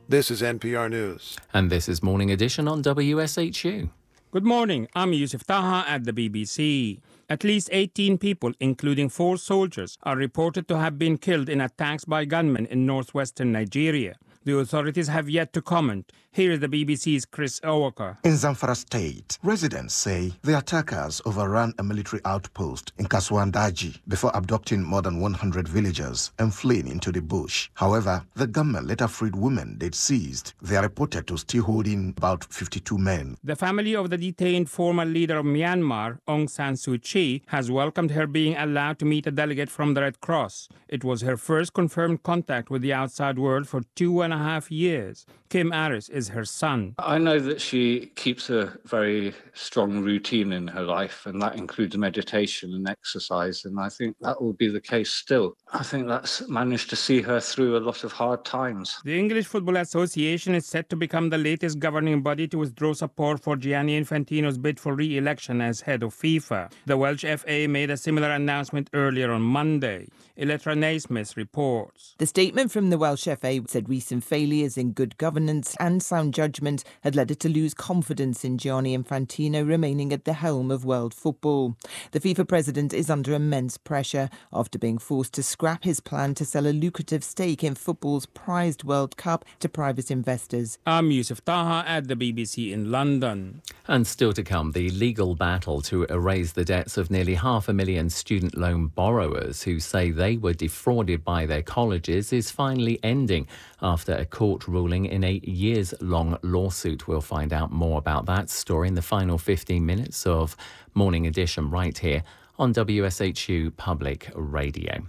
This is NPR News. And this is Morning Edition on WSHU. Good morning. I'm Yusuf Taha at the BBC. At least 18 people, including 4 soldiers, are reported to have been killed in attacks by gunmen in northwestern Nigeria. The authorities have yet to comment. Here is the BBC's Chris Owaka. In Zamfara State, residents say the attackers overran a military outpost in Kasuandaji before abducting more than 100 villagers and fleeing into the bush. However, the government later freed women they'd seized. They are reported to still holding about 52 men. The family of the detained former leader of Myanmar, Aung San Suu Kyi, has welcomed her being allowed to meet a delegate from the Red Cross. It was her first confirmed contact with the outside world for 2.5 years. Kim Aris is her son. I know that she keeps a very strong routine in her life, and that includes meditation and exercise, and I think that will be the case still. I think that's managed to see her through a lot of hard times. The English Football Association is set to become the latest governing body to withdraw support for Gianni Infantino's bid for re-election as head of FIFA. The Welsh FA made a similar announcement earlier on Monday. Elettra Naismith reports. The statement from the Welsh FA said recent failures in good governance and sound judgment had led it to lose confidence in Gianni Infantino remaining at the helm of world football. The FIFA president is under immense pressure after being forced to scrap his plan to sell a lucrative stake in football's prized World Cup to private investors. I'm Yusuf Taha at the BBC in London. And still to come, the legal battle to erase the debts of nearly 500,000 student loan borrowers who say they were defrauded by their colleges is finally ending after a court ruling in a years-long lawsuit. We'll find out more about that story in the final 15 minutes of Morning Edition right here on WSHU Public Radio.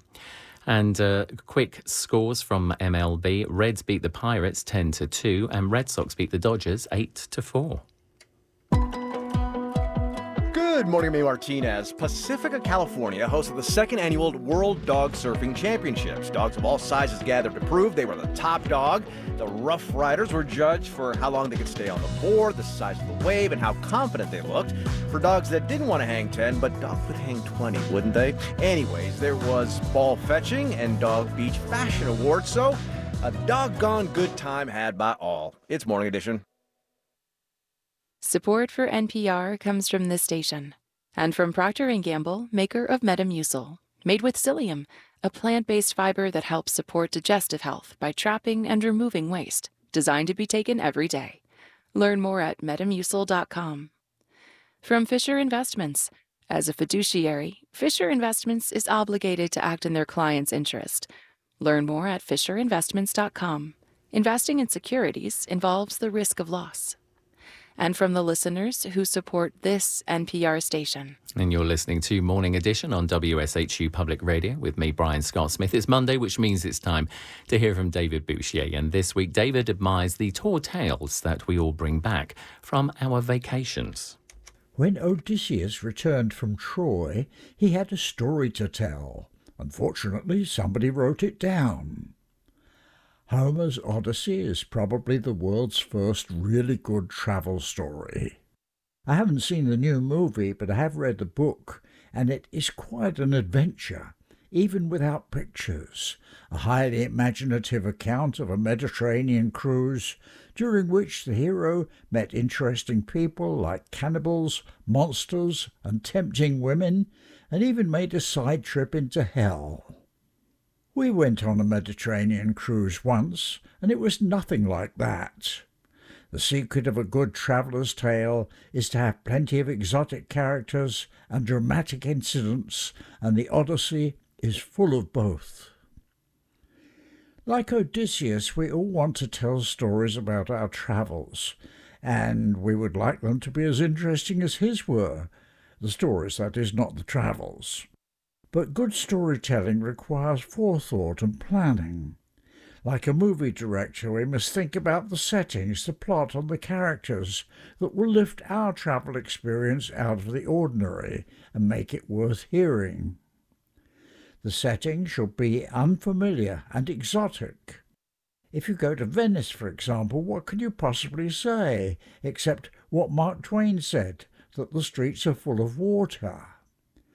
And quick scores from MLB. Reds beat the Pirates 10-2 and Red Sox beat the Dodgers 8-4. Good morning, May Martinez. Pacifica, California hosted the second annual World Dog Surfing Championships. Dogs of all sizes gathered to prove they were the top dog. The Rough Riders were judged for how long they could stay on the board, the size of the wave, and how confident they looked. For dogs that didn't want to hang 10, but dogs would hang 20, wouldn't they? Anyways, there was ball fetching and Dog Beach Fashion Awards, so a doggone good time had by all. It's Morning Edition. Support for NPR comes from this station and from Procter & Gamble, maker of Metamucil, made with psyllium, a plant-based fiber that helps support digestive health by trapping and removing waste, designed to be taken every day. Learn more at metamucil.com. From Fisher Investments. As a fiduciary, Fisher Investments is obligated to act in their client's interest. Learn more at fisherinvestments.com. Investing in securities involves the risk of loss. And from the listeners who support this NPR station. And you're listening to Morning Edition on WSHU Public Radio with me, Brian Scott Smith. It's Monday, which means it's time to hear from David Bouchier. And this week, David admires the tall tales that we all bring back from our vacations. When Odysseus returned from Troy, he had a story to tell. Unfortunately, somebody wrote it down. Homer's Odyssey is probably the world's first really good travel story. I haven't seen the new movie, but I have read the book, and it is quite an adventure, even without pictures. A highly imaginative account of a Mediterranean cruise, during which the hero met interesting people like cannibals, monsters, and tempting women, and even made a side trip into hell. We went on a Mediterranean cruise once, and it was nothing like that. The secret of a good traveller's tale is to have plenty of exotic characters and dramatic incidents, and the Odyssey is full of both. Like Odysseus, we all want to tell stories about our travels, and we would like them to be as interesting as his were. The stories, that is, not the travels. But good storytelling requires forethought and planning. Like a movie director, we must think about the settings, the plot, and the characters that will lift our travel experience out of the ordinary and make it worth hearing. The setting should be unfamiliar and exotic. If you go to Venice, for example, what can you possibly say, except what Mark Twain said, that the streets are full of water?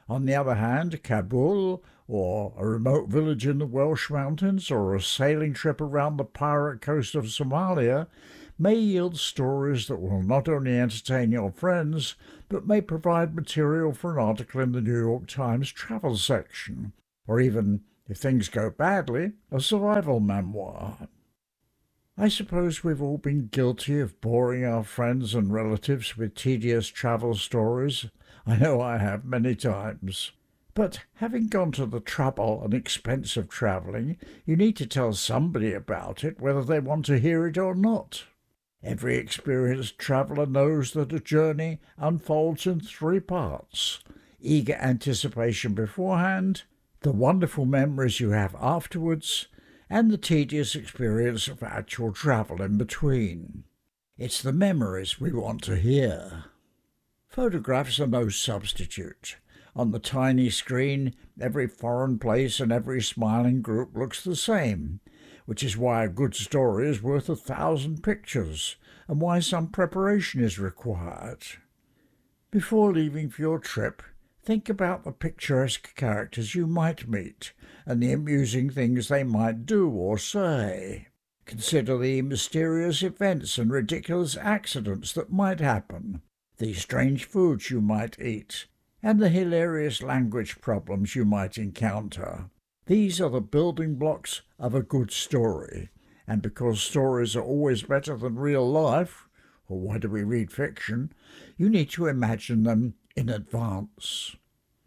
On the other hand, Kabul, or a remote village in the Welsh Mountains, or a sailing trip around the pirate coast of Somalia may yield stories that will not only entertain your friends, but may provide material for an article in the New York Times travel section, or even, if things go badly, a survival memoir. I suppose we've all been guilty of boring our friends and relatives with tedious travel stories. I know I have many times. But having gone to the trouble and expense of travelling, you need to tell somebody about it, whether they want to hear it or not. Every experienced traveller knows that a journey unfolds in 3 parts: eager anticipation beforehand, the wonderful memories you have afterwards, and the tedious experience of actual travel in between. It's the memories we want to hear. Photographs are no substitute. On the tiny screen, every foreign place and every smiling group looks the same, which is why a good story is worth 1,000 pictures, and why some preparation is required. Before leaving for your trip, think about the picturesque characters you might meet, and the amusing things they might do or say. Consider the mysterious events and ridiculous accidents that might happen, the strange foods you might eat, and the hilarious language problems you might encounter. These are the building blocks of a good story, and because stories are always better than real life, or why do we read fiction, you need to imagine them in advance.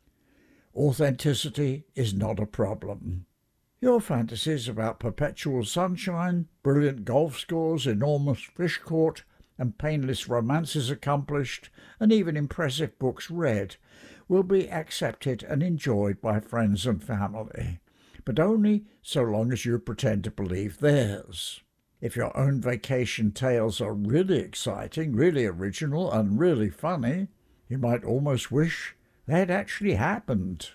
Authenticity is not a problem. Your fantasies about perpetual sunshine, brilliant golf scores, enormous fish caught, and painless romances accomplished, and even impressive books read, will be accepted and enjoyed by friends and family, but only so long as you pretend to believe theirs. If your own vacation tales are really exciting, really original, and really funny, you might almost wish they had actually happened.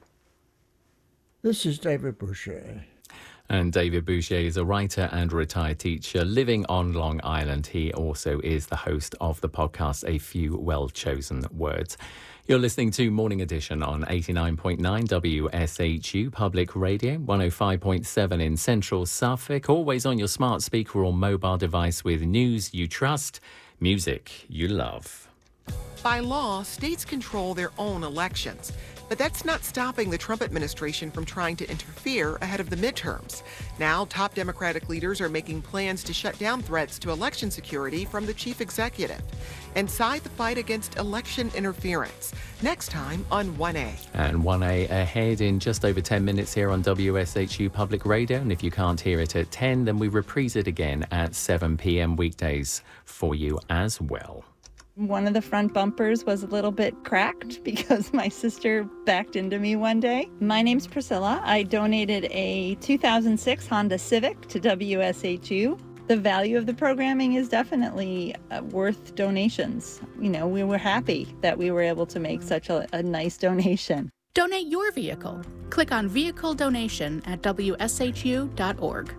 This is David Boucher. And David Boucher is a writer and retired teacher living on Long Island. He also is the host of the podcast A Few Well-Chosen Words. You're listening to Morning Edition on 89.9 WSHU Public Radio, 105.7 in Central Suffolk, always on your smart speaker or mobile device with news you trust, music you love. By law, states control their own elections. But that's not stopping the Trump administration from trying to interfere ahead of the midterms. Now, top Democratic leaders are making plans to shut down threats to election security from the chief executive. Inside the fight against election interference. Next time on 1A. And 1A ahead in just over 10 minutes here on WSHU Public Radio. And if you can't hear it at 10, then we reprise it again at 7 p.m. weekdays for you as well. One of the front bumpers was a little bit cracked because my sister backed into me one day. My name's Priscilla. I donated a 2006 Honda Civic to WSHU. The value of the programming is definitely worth donations. You know, we were happy that we were able to make such a nice donation. Donate your vehicle. Click on Vehicle Donation at WSHU.org.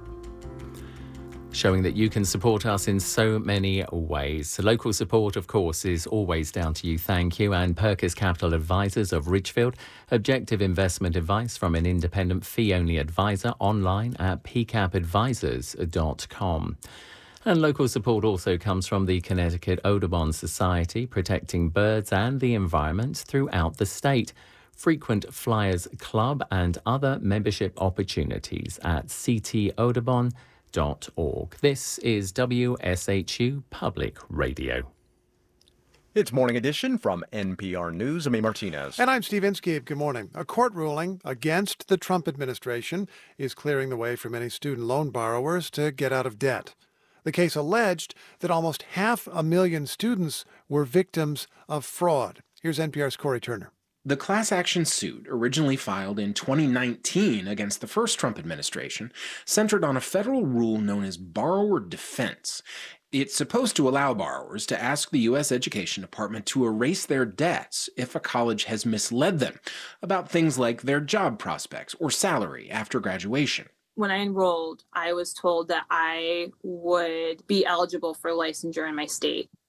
Showing that you can support us in so many ways. Local support, of course, is always down to you. Thank you. And Perkins Capital Advisors of Ridgefield. Objective investment advice from an independent fee-only advisor online at pcapadvisors.com. And local support also comes from the Connecticut Audubon Society, protecting birds and the environment throughout the state. Frequent Flyers Club and other membership opportunities at ctaudubon.org. This is WSHU Public Radio. It's Morning Edition from NPR News. I'm A. Martinez. And I'm Steve Inskeep. Good morning. A court ruling against the Trump administration is clearing the way for many student loan borrowers to get out of debt. The case alleged that almost 500,000 students were victims of fraud. Here's NPR's Corey Turner. The class action suit, originally filed in 2019 against the first Trump administration, centered on a federal rule known as borrower defense. It's supposed to allow borrowers to ask the U.S. Education Department to erase their debts if a college has misled them about things like their job prospects or salary after graduation. When I enrolled, I was told that I would be eligible for licensure in my state.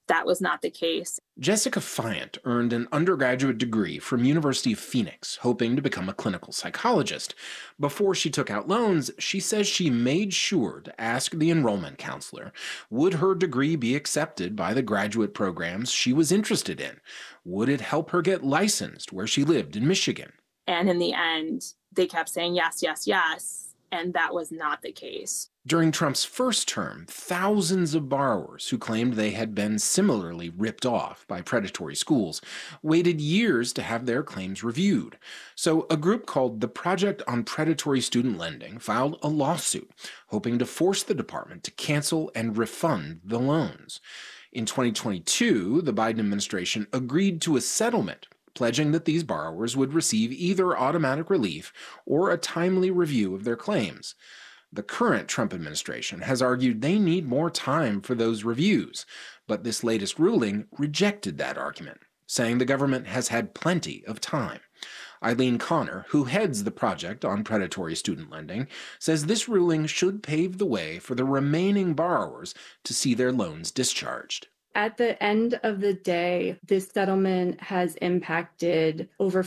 that was not the case. Jessica Fayant earned an undergraduate degree from University of Phoenix, hoping to become a clinical psychologist. Before she took out loans, she says she made sure to ask the enrollment counselor, would her degree be accepted by the graduate programs she was interested in? Would it help her get licensed where she lived in Michigan? And in the end, they kept saying yes, yes, yes. And that was not the case. During Trump's first term, thousands of borrowers who claimed they had been similarly ripped off by predatory schools waited years to have their claims reviewed. So a group called the Project on Predatory Student Lending filed a lawsuit, hoping to force the department to cancel and refund the loans. In 2022, the Biden administration agreed to a settlement, pledging that these borrowers would receive either automatic relief or a timely review of their claims. The current Trump administration has argued they need more time for those reviews, but this latest ruling rejected that argument, saying the government has had plenty of time. Eileen Connor, who heads the Project on Predatory Student Lending, says this ruling should pave the way for the remaining borrowers to see their loans discharged. At the end of the day, this settlement has impacted over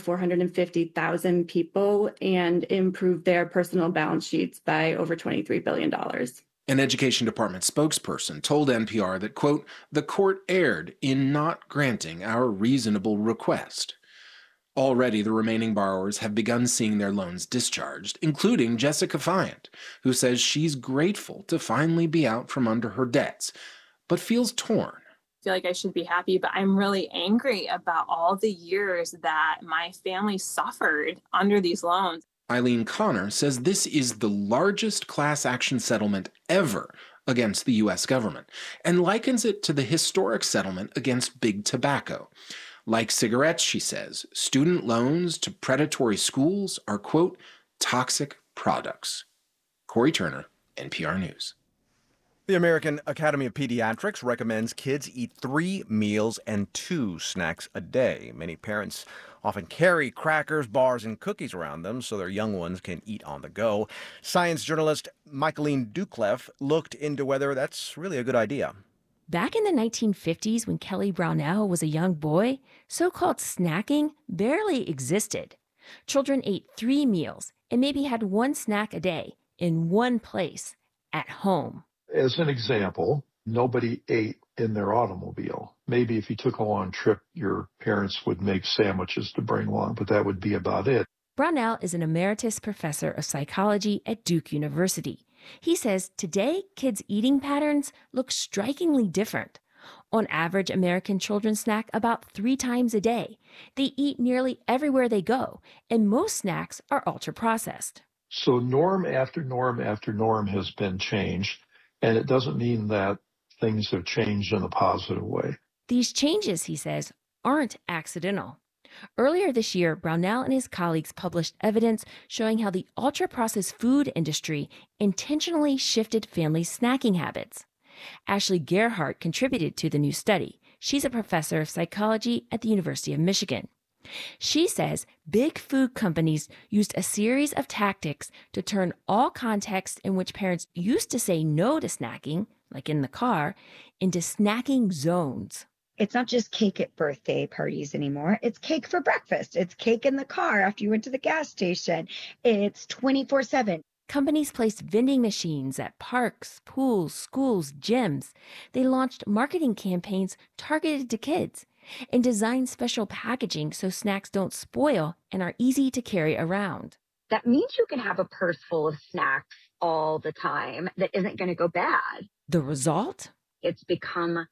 450,000 people and improved their personal balance sheets by over $23 billion. An Education Department spokesperson told NPR that, quote, the court erred in not granting our reasonable request. Already, the remaining borrowers have begun seeing their loans discharged, including Jessica Fayant, who says she's grateful to finally be out from under her debts, but feels torn. Feel like I should be happy, but I'm really angry about all the years that my family suffered under these loans. Eileen Connor says this is the largest class action settlement ever against the U.S. government and likens it to the historic settlement against big tobacco. Like cigarettes, she says, student loans to predatory schools are, quote, toxic products. Corey Turner, NPR News. The American Academy of Pediatrics recommends kids eat 3 meals and 2 snacks a day. Many parents often carry crackers, bars, and cookies around them so their young ones can eat on the go. Science journalist Michaeline Doucleff looked into whether that's really a good idea. Back in the 1950s, when Kelly Brownell was a young boy, so-called snacking barely existed. Children ate 3 meals and maybe had 1 snack a day in one place, at home. As an example, nobody ate in their automobile. Maybe if you took a long trip, your parents would make sandwiches to bring along, but that would be about it. Brownell is an emeritus professor of psychology at Duke University. He says today, kids' eating patterns look strikingly different. On average, American children snack about 3 times a day. They eat nearly everywhere they go, and most snacks are ultra-processed. So norm after norm after norm has been changed. And it doesn't mean that things have changed in a positive way. These changes, he says, aren't accidental. Earlier this year, Brownell and his colleagues published evidence showing how the ultra-processed food industry intentionally shifted families' snacking habits. Ashley Gerhardt contributed to the new study. She's a professor of psychology at the University of Michigan. She says big food companies used a series of tactics to turn all contexts in which parents used to say no to snacking, like in the car, into snacking zones. It's not just cake at birthday parties anymore. It's cake for breakfast. It's cake in the car after you went to the gas station. It's 24/7. Companies placed vending machines at parks, pools, schools, gyms. They launched marketing campaigns targeted to kids and designed special packaging so snacks don't spoil and are easy to carry around. That means you can have a purse full of snacks all the time that isn't going to go bad. The result? It's become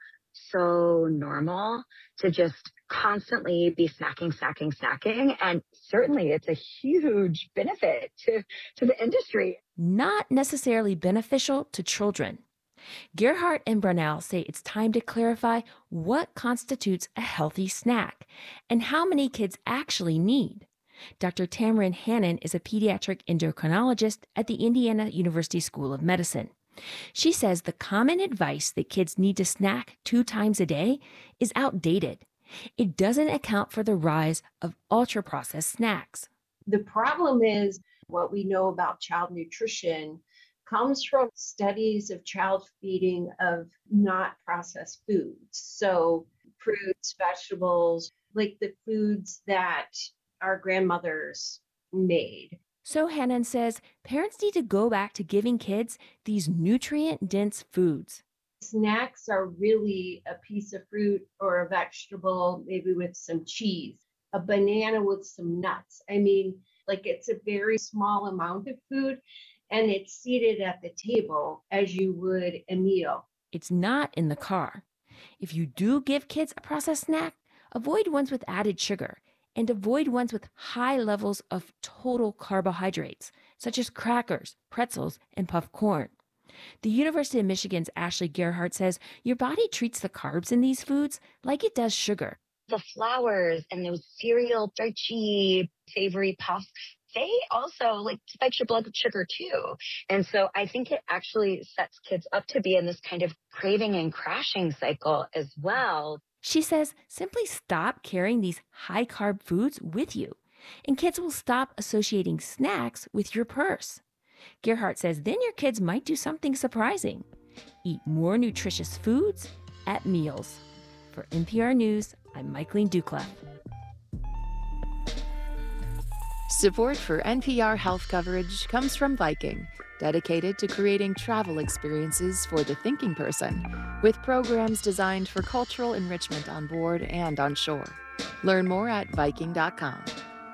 so normal to just constantly be snacking. And certainly it's a huge benefit to the industry. Not necessarily beneficial to children. Gerhardt and Brownell say it's time to clarify what constitutes a healthy snack and how many kids actually need. Dr. Tamarin Hannon is a pediatric endocrinologist at the Indiana University School of Medicine. She says the common advice that kids need to snack 2 times a day is outdated. It doesn't account for the rise of ultra-processed snacks. The problem is what we know about child nutrition comes from studies of child feeding of not processed foods. So fruits, vegetables, like the foods that our grandmothers made. So Hannon says parents need to go back to giving kids these nutrient-dense foods. Snacks are really a piece of fruit or a vegetable, maybe with some cheese, a banana with some nuts. I mean, like it's a very small amount of food, and it's seated at the table as you would a meal. It's not in the car. If you do give kids a processed snack, avoid ones with added sugar and avoid ones with high levels of total carbohydrates, such as crackers, pretzels, and puffed corn. The University of Michigan's Ashley Gerhardt says your body treats the carbs in these foods like it does sugar. The flours and those cereal, starchy, savory puffs, they also spike your blood sugar too. And so I think it actually sets kids up to be in this kind of craving and crashing cycle as well. She says simply stop carrying these high-carb foods with you, and kids will stop associating snacks with your purse. Gerhardt says then your kids might do something surprising. Eat more nutritious foods at meals. For NPR News, I'm Michaeline Ducla. Support for NPR health coverage comes from Viking, dedicated to creating travel experiences for the thinking person, with programs designed for cultural enrichment on board and on shore. Learn more at Viking.com.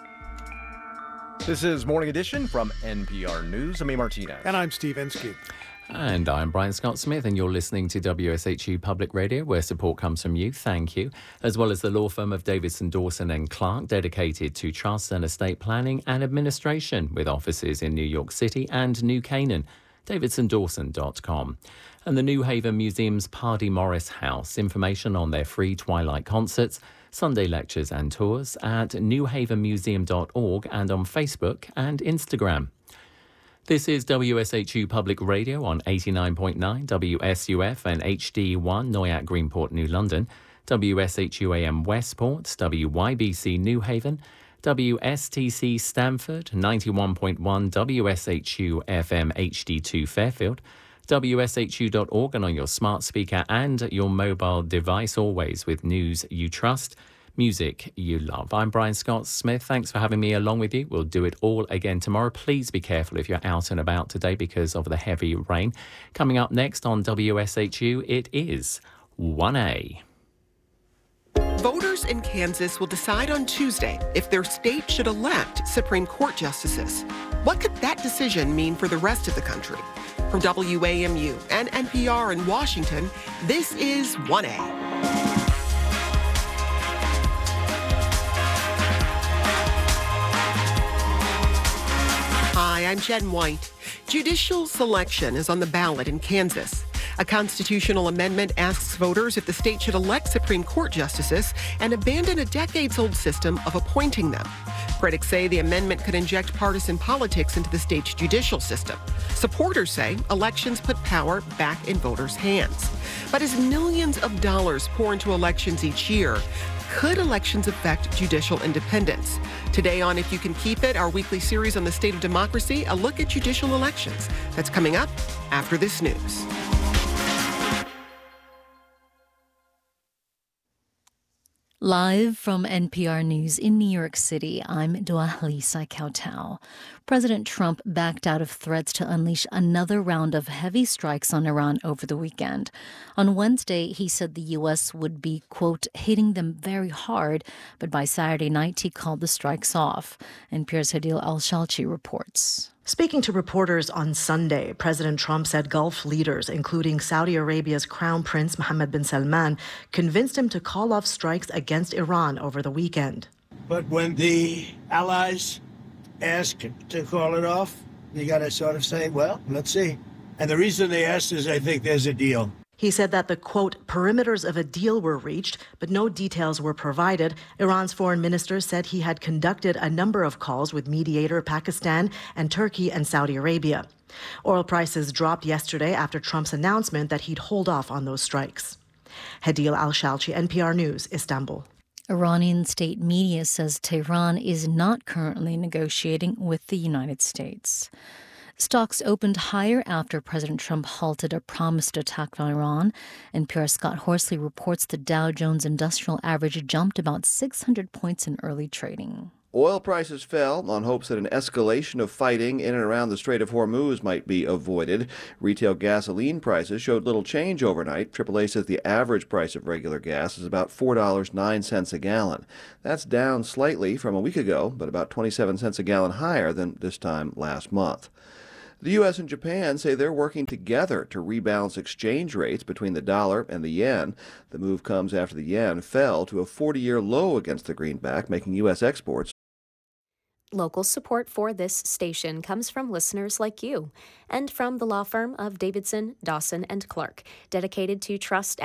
This is Morning Edition from NPR News. I'm A. Martinez. And I'm Steve Inskeep. And I'm Brian Scott Smith, and you're listening to WSHU Public Radio, where support comes from you. Thank you. As well as the law firm of Davidson, Dawson and Clark, dedicated to trust and estate planning and administration, with offices in New York City and New Canaan. DavidsonDawson.com. And the New Haven Museum's Pardee Morris House. Information on their free Twilight concerts, Sunday lectures and tours at newhavenmuseum.org and on Facebook and Instagram. This is WSHU Public Radio on 89.9 WSUF and HD1 Noyak Greenport, New London, WSHU AM Westport, WYBC New Haven, WSTC Stamford, 91.1 WSHU FM HD2 Fairfield, WSHU.org and on your smart speaker and your mobile device, always with news you trust. Music you love. I'm Brian Scott Smith. Thanks for having me along with you. We'll do it all again tomorrow. Please be careful if you're out and about today because of the heavy rain. Coming up next on WSHU, it is 1A. Voters in Kansas will decide on Tuesday if their state should elect Supreme Court justices. What could that decision mean for the rest of the country? From WAMU and NPR in Washington, this is 1A. Hi, I'm Jen White. Judicial selection is on the ballot in Kansas. A constitutional amendment asks voters if the state should elect Supreme Court justices and abandon a decades-old system of appointing them. Critics say the amendment could inject partisan politics into the state's judicial system. Supporters say elections put power back in voters' hands. But as millions of dollars pour into elections each year, could elections affect judicial independence? Today on If You Can Keep It, our weekly series on the state of democracy, a look at judicial elections. That's coming up after this news. Live from NPR News in New York City, I'm Dua-Lisa Kautau. President Trump backed out of threats to unleash another round of heavy strikes on Iran over the weekend. On Wednesday, he said the U.S. would be, quote, hitting them very hard, but by Saturday night, he called the strikes off. NPR's Hadil Al-Shalchi reports. Speaking to reporters on Sunday, President Trump said Gulf leaders, including Saudi Arabia's Crown Prince Mohammed bin Salman, convinced him to call off strikes against Iran over the weekend. But when the allies ask to call it off, you got to sort of say, well, let's see. And the reason they asked is I think there's a deal. He said that the, quote, perimeters of a deal were reached, but no details were provided. Iran's foreign minister said he had conducted a number of calls with mediator Pakistan and Turkey and Saudi Arabia. Oil prices dropped yesterday after Trump's announcement that he'd hold off on those strikes. Hadil Al-Shalchi, NPR News, Istanbul. Iranian state media says Tehran is not currently negotiating with the United States. Stocks opened higher after President Trump halted a promised attack on Iran. NPR's Scott Horsley reports the Dow Jones Industrial Average jumped about 600 points in early trading. Oil prices fell on hopes that an escalation of fighting in and around the Strait of Hormuz might be avoided. Retail gasoline prices showed little change overnight. AAA says the average price of regular gas is about $4.09 a gallon. That's down slightly from a week ago, but about 27 cents a gallon higher than this time last month. The U.S. and Japan say they're working together to rebalance exchange rates between the dollar and the yen. The move comes after the yen fell to a 40-year low against the greenback, making U.S. exports. Local support for this station comes from listeners like you and from the law firm of Davidson, Dawson, and Clark, dedicated to trust